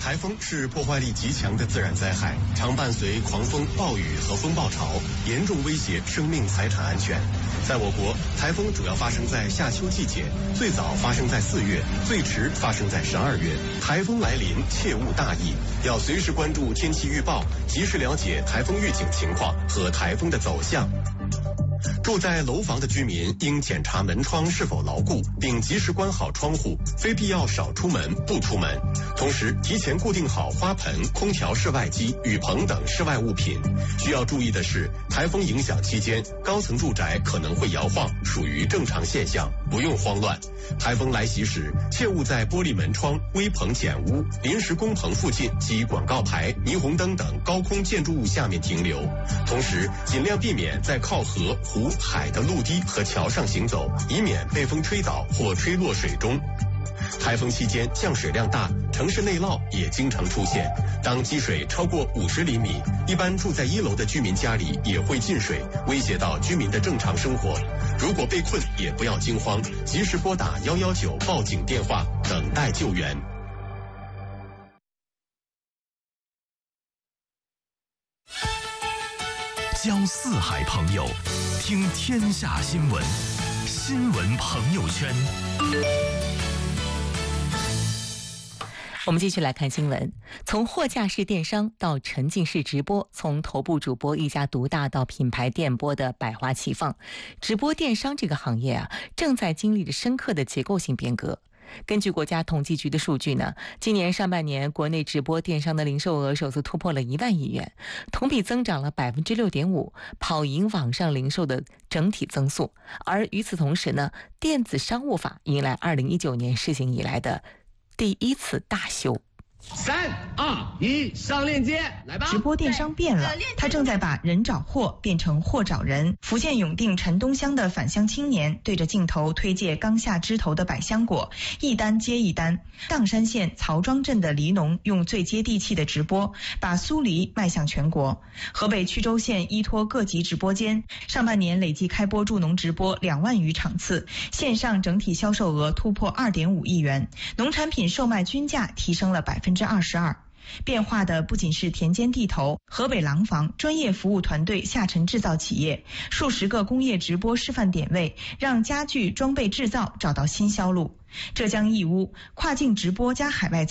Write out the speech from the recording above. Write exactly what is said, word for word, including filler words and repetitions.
台风是破坏力极强的自然灾害，常伴随狂风、暴雨和风暴潮，严重威胁生命财产安全。在我国，台风主要发生在夏秋季节，最早发生在四月，最迟发生在十二月。台风来临，切勿大意，要随时关注天气预报，及时了解台风预警情况和台风的走向。住在楼房的居民应检查门窗是否牢固，并及时关好窗户，非必要少出门不出门。同时，提前固定好花盆、空调室外机、雨棚等室外物品。需要注意的是，台风影响期间，高层住宅可能会摇晃，属于正常现象，不用慌乱。台风来袭时，切勿在玻璃门窗、危棚简屋、临时工棚附近及广告牌、霓虹灯等高空建筑物下面停留。同时，尽量避免在靠河、湖、海的陆堤和桥上行走，以免被风吹倒或吹落水中。台风期间降水量大，城市内涝也经常出现。当积水超过五十厘米，一般住在一楼的居民家里也会进水，威胁到居民的正常生活。如果被困，也不要惊慌，及时拨打一一九报警电话，等待救援。 交四海朋友，听天下新闻，新闻朋友圈。 我们继续来看新闻。从货架式电商到沉浸式直播，从头部主播一家独大到品牌电波的百花齐放，直播电商这个行业啊，正在经历着深刻的结构性变革。根据国家统计局的数据呢，今年上半年国内直播电商的零售额首次突破了一万亿元，同比增长了百分之六点五，跑赢网上零售的整体增速。而与此同时呢，电子商务法迎来二零一九年施行以来的第一次大修。 三二一，上链接，来吧！ 直播电商变了，它正在把人找货变成货找人。福建永定陈东乡的返乡青年对着镜头推介刚下枝头的百香果，一单接一单。砀山县曹庄镇的梨农用最接地气的直播，把酥梨迈向全国。河北曲周县依托各级直播间，上半年累计开播助农直播两万余场次，线上整体销售额突破二点五亿元，农产品售卖均价提升了百分之二十二。变化的不仅是田间地头，河北廊坊专业服务团队下沉制造企业，数十个工业直播示范点位，让家具装备制造找到新销路。浙江义乌跨境直播加海外